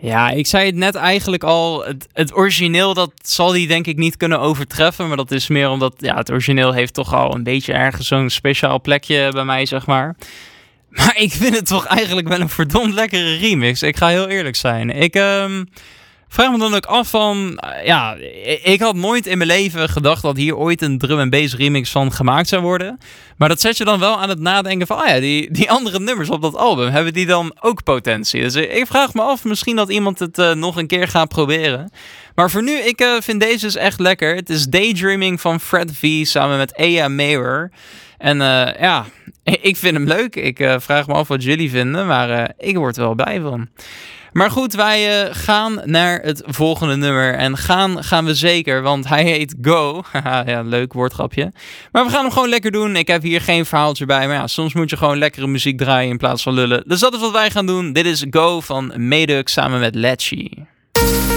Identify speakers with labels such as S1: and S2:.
S1: Ja, ik zei het net eigenlijk al. Het origineel, dat zal die denk ik niet kunnen overtreffen. Maar dat is meer omdat het origineel heeft toch al een beetje ergens zo'n speciaal plekje bij mij, zeg maar. Maar ik vind het toch eigenlijk wel een verdomd lekkere remix. Ik ga heel eerlijk zijn. Ik vraag me dan ook af van... ik had nooit in mijn leven gedacht dat hier ooit een drum and bass remix van gemaakt zou worden. Maar dat zet je dan wel aan het nadenken van... die andere nummers op dat album, hebben die dan ook potentie? Dus ik vraag me af, misschien dat iemand het nog een keer gaat proberen. Maar voor nu, ik vind deze dus echt lekker. Het is Daydreaming van Fred V samen met Aya Mayer. En ik vind hem leuk. Ik vraag me af wat jullie vinden, maar ik word er wel blij van. Maar goed, wij gaan naar het volgende nummer. En gaan we zeker, want hij heet Go. Ja, leuk woordgrapje. Maar we gaan hem gewoon lekker doen. Ik heb hier geen verhaaltje bij. Maar ja, soms moet je gewoon lekkere muziek draaien in plaats van lullen. Dus dat is wat wij gaan doen. Dit is Go van Meduc samen met Lecce.